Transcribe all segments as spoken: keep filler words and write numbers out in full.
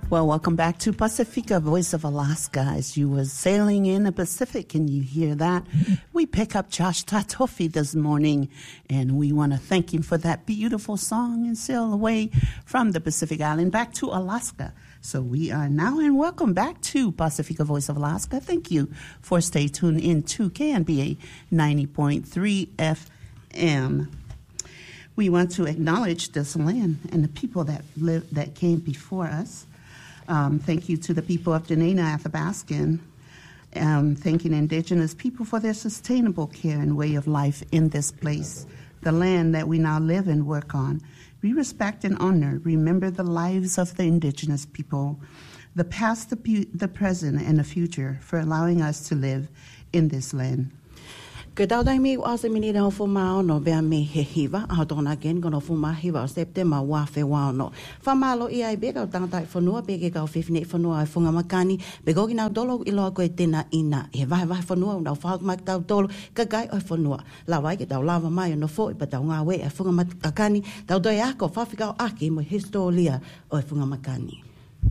Well, welcome back to Pacifica, Voice of Alaska. As you were sailing in the Pacific, can you hear that? We pick up Josh Tatofi this morning, and we want to thank him for that beautiful song and sail away from the Pacific Island back to Alaska. So we are now, and welcome back to Pacifica, Voice of Alaska. Thank you for stay tuned in to K N B A ninety point three F M. We want to acknowledge this land and the people that live that came before us. Um, thank you to the people of Dena'ina Athabaskan, um, thanking Indigenous people for their sustainable care and way of life in this place, the land that we now live and work on. We respect and honor, remember the lives of the Indigenous people, the past, the, pu- the present, and the future for allowing us to live in this land. Ke tau dai mi wa se mini na fo ma no be me he hiva a dona gen gono fo ma hiva september wa fe wa no fa ma lo I be ka tang tai fo no be ke ka fifne fo no ai fo nga makani be go na dolo I lo ko tena ina e vai vai fo no na fa ma tau dolo ka gai ai fo no la vai ke tau lava mai no fo pa tau nga we e fo nga makani tau doi a ko fa fika a ke mo historia ai fo nga makani.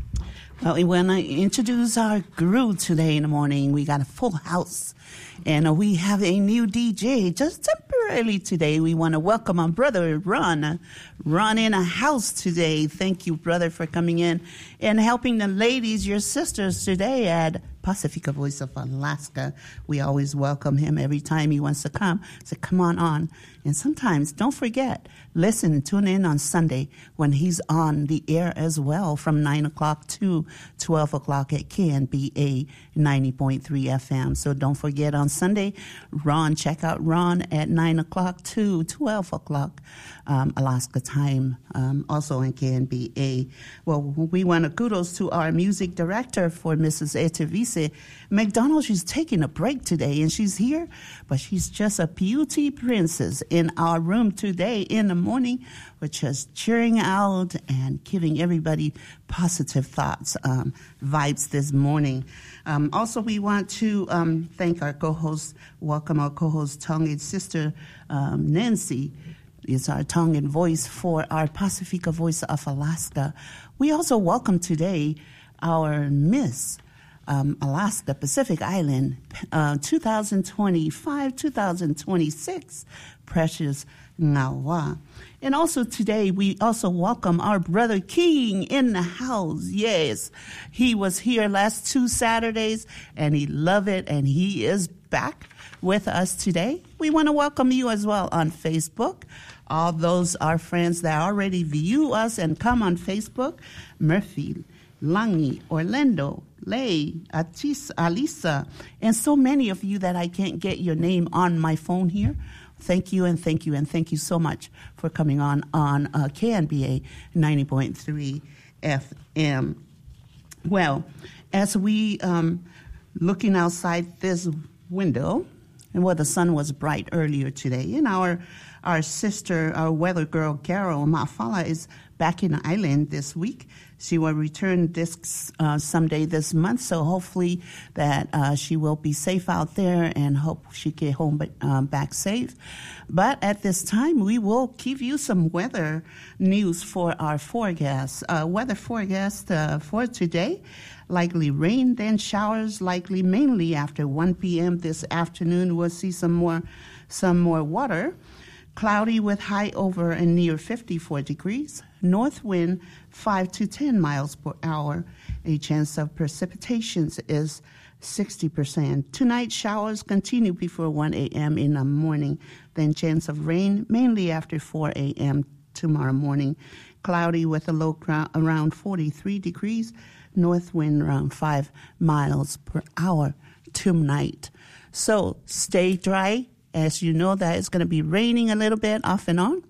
Well, when I introduce our crew today in the morning, we got a full house. And we have a new D J just temporarily today. We want to welcome our brother, Ron. Ron in a house today. Thank you, brother, for coming in and helping the ladies, your sisters, today at Pacifica Voice of Alaska. We always welcome him every time he wants to come. So come on on. And sometimes, don't forget, listen, tune in on Sunday when he's on the air as well from nine o'clock to twelve o'clock at K N B A ninety point three F M. So don't forget on Sunday, Ron, check out Ron at nine o'clock to twelve o'clock um, Alaska time, um, also on K N B A. Well, we want to kudos to our music director for Missus Etevise McDonald. She's taking a break today, and she's here, but she's just a beauty princess in our room today in the morning. We're just cheering out and giving everybody positive thoughts, um, vibes this morning. Um, also, we want to um, thank our co-host, welcome our co-host, Tongan sister um, Nancy. It's our Tongan voice for our Pacifica Voice of Alaska. We also welcome today our Miss Um, Alaska Pacific Island uh, twenty twenty-five to twenty twenty-six, Precious Ngawa. And also today we also welcome our brother King in the house. Yes, he was here last two Saturdays and he loved it, and he is back with us today. We want to welcome you as well on Facebook. All those are friends that already view us and come on Facebook. Murphy, Langi, Orlando, Lay, Atis, Alisa, and so many of you that I can't get your name on my phone here. Thank you and thank you and thank you so much for coming on on uh, K N B A ninety point three F M. Well, as we um, looking outside this window, and well, the sun was bright earlier today, and our our sister, our weather girl, Carol Mafala, is back in the island this week. She will return this uh, someday this month, so hopefully that uh, she will be safe out there and hope she get home but, um, back safe. But at this time, we will give you some weather news for our forecast. Uh, weather forecast uh, for today, likely rain, then showers, likely mainly after one p.m. this afternoon. We'll see some more, some more water. Cloudy with high over and near fifty-four degrees. North wind five to ten miles per hour. A chance of precipitations is sixty percent. Tonight, showers continue before one a.m. in the morning. Then chance of rain mainly after four a.m. tomorrow morning. Cloudy with a low ground around forty-three degrees. North wind around five miles per hour tonight. So stay dry. As you know, that it's going to be raining a little bit off and on,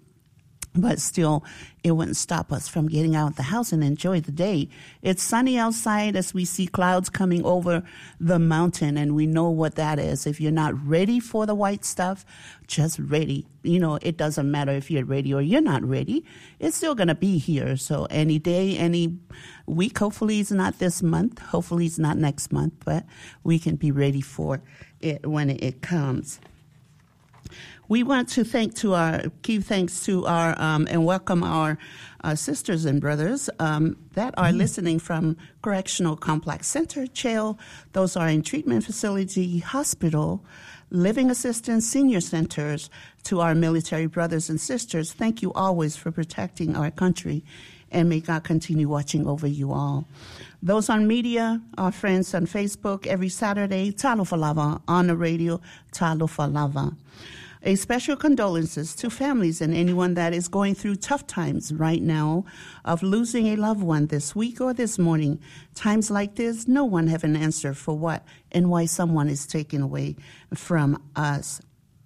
but still, it wouldn't stop us from getting out of the house and enjoy the day. It's sunny outside as we see clouds coming over the mountain, and we know what that is. If you're not ready for the white stuff, just ready. You know, it doesn't matter if you're ready or you're not ready. It's still going to be here. So any day, any week, hopefully it's not this month. Hopefully it's not next month, but we can be ready for it when it comes. We want to thank to our give thanks to our um, and welcome our uh, sisters and brothers um, that are mm-hmm. listening from Correctional Complex Center, jail. Those are in treatment facility, hospital, living assistance, senior centers. To our military brothers and sisters, thank you always for protecting our country, and may God continue watching over you all. Those on media, our friends on Facebook, every Saturday, Talofa Lava, on the radio, Talofa Lava. A special condolences to families and anyone that is going through tough times right now of losing a loved one this week or this morning. Times like this, no one have an answer for what and why someone is taken away from us.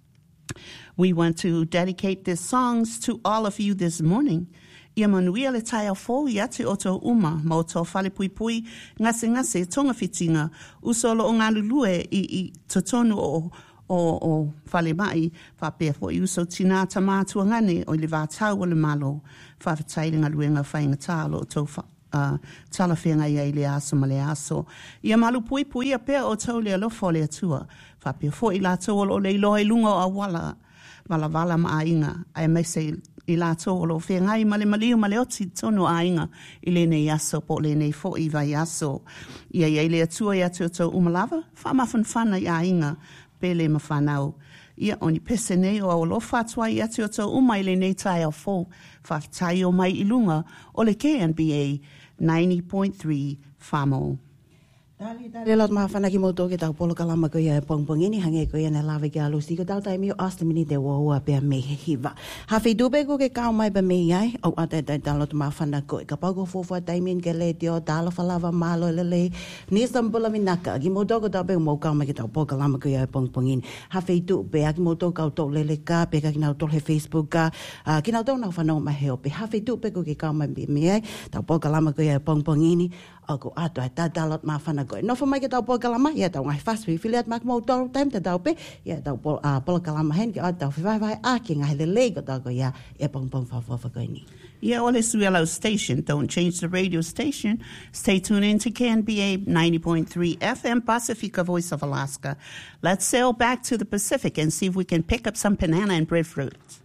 We want to dedicate these songs to all of you this morning. Ia manuia le tai au fōu i ate o tō uma, mo tō whale pui pui, ngase ngase tonga whitinga, usolo o ngā lulue i, i totonu o, o, o whale mai, whapea fo i uso tina ta mātua ngane o le vātau o le malo, whawhatairinga luenga whainga tālo o tō uh, talawhenga i le aso ma le aso. Ia malu pui pui a pea o tau le alofo le atua, whapea fo i lātou o le ilohe lunga o a wala, wala wala ma ainga, ai mai se i lātou o lo whengai male maliu male oti tonu ainga i le nei aso po le nei fo i vai aso. Ia ia le atua i atu tau umalawa, whamafan whana i ainga pele ma whanau. Ia oni pese nei o au lo whatua i atu tau uma i le nei tai au fo, whawhitai o mai i lunga o le K N B A ninety point three Whamo. Dali dali lot ma fana ki mo to ke tau polo kalama ko ia pongpong ini hange ko ia na lave ke alu si ko tau tai mi asta mini te wo wa pe me hiva ha fe du be ko ke ka mai be me ai o ate tai ta lot ma fana ko ka pa ko fo fo tai min ke le dio dalo falava malo le le ni sam pola minaka ki mo to ko tau be mo ka mai ke tau polo kalama ko ia pongpong ini ha fe du be ki mo to ka to le le ka pe ka ki na to le Facebook ka ki na to na fana ma he o pe ha fe du be ko ke ka mai be me ai tau polo kalama ko ia pongpong ini ako ato ta dalot ma fana go no fo mai ke tau po kalama ia tau ngai fast we filiat mak mo tau time ta tau pe ia tau po a po kalama hen ke ato vai vai a ki ngai le le go ta go ia e pong pong fa fa fa go ni. Yeah, well, it's Suelo Station. Don't change the radio station. Stay tuned in to K N B A ninety point three F M Pacifica, Voice of Alaska. Let's sail back to the Pacific and see if we can pick up some banana and breadfruit.